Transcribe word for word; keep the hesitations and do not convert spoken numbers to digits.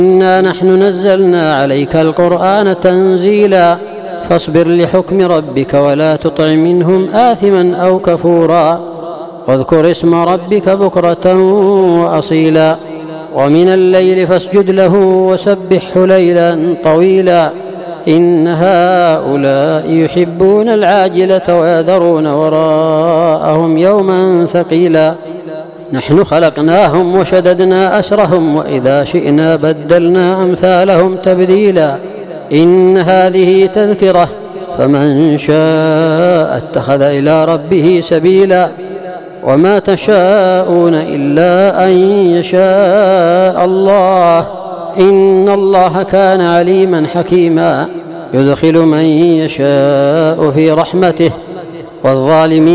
إنا نحن نزلنا عليك القرآن تنزيلا فاصبر لحكم ربك ولا تطع منهم آثما أو كفورا واذكر اسم ربك بكرة وأصيلا ومن الليل فاسجد له وسبحه ليلا طويلا إن هؤلاء يحبون العاجلة ويذرون وراءهم يوما ثقيلا نحن خلقناهم وشددنا أسرهم وإذا شئنا بدلنا أمثالهم تبديلا إن هذه تذكرة فمن شاء اتخذ إلى ربه سبيلا وما تشاءون إلا أن يشاء الله إن الله كان عليما حكيما يدخل من يشاء في رحمته والظالمين